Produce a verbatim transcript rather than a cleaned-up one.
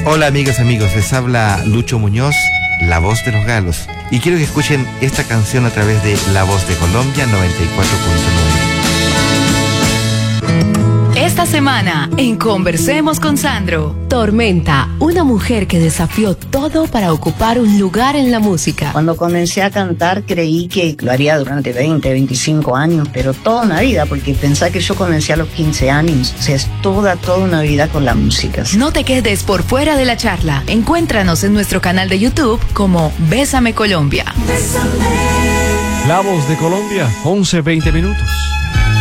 Hola amigas, amigos, les habla Lucho Muñoz, la voz de los galos. Y quiero que escuchen esta canción a través de La Voz de Colombia noventa y cuatro punto nueve. Esta semana en Conversemos con Sandro. Tormenta, una mujer que desafió todo para ocupar un lugar en la música. Cuando comencé a cantar creí que lo haría durante veinte, veinticinco años, pero toda una vida, porque pensé que yo comencé a los quince años. O sea, es toda, toda una vida con la música. No te quedes por fuera de la charla. Encuéntranos en nuestro canal de YouTube como Bésame Colombia. La Voz de Colombia, once veinte minutos.